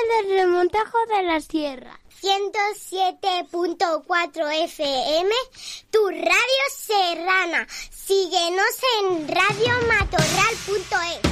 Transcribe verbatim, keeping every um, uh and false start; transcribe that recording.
del Remontajo de la Sierra. ciento siete punto cuatro F M, tu radio serrana. Síguenos en radio matorral punto es.